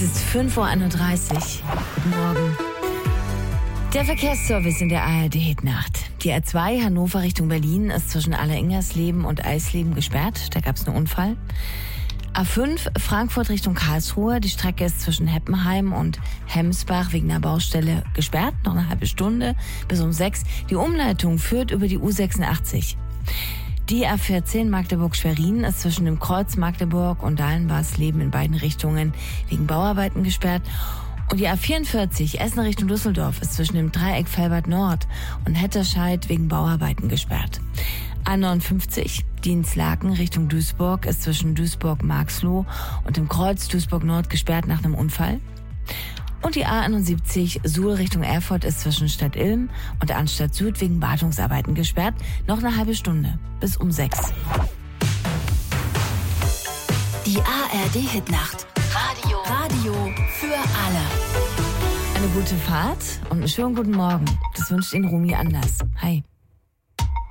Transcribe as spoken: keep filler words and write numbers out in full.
ist fünf Uhr einunddreißig. Guten Morgen. Der Verkehrsservice in der A R D-Hitnacht. Die A zwei Hannover Richtung Berlin ist zwischen Alleringersleben und Eisleben gesperrt. Da gab es einen Unfall. A fünf Frankfurt Richtung Karlsruhe. Die Strecke ist zwischen Heppenheim und Hemsbach wegen einer Baustelle gesperrt. Noch eine halbe Stunde bis um sechs. Die Umleitung führt über die U sechsundachtzig. Die A vierzehn Magdeburg-Schwerin ist zwischen dem Kreuz Magdeburg und Dahlenbarsleben in beiden Richtungen wegen Bauarbeiten gesperrt. Und die A vierundvierzig Essen Richtung Düsseldorf ist zwischen dem Dreieck Velbert Nord und Hetterscheid wegen Bauarbeiten gesperrt. A neunundfünfzig Dienstlaken Richtung Duisburg ist zwischen Duisburg-Marxloh und dem Kreuz Duisburg-Nord gesperrt nach einem Unfall. Und die A einundsiebzig Suhl Richtung Erfurt ist zwischen Stadt Ilm und Arnstadt Süd wegen Wartungsarbeiten gesperrt. Noch eine halbe Stunde bis um sechs. Die A R D-Hitnacht. Radio. Radio für alle. Eine gute Fahrt und einen schönen guten Morgen. Das wünscht Ihnen Rumi Anders. Hi.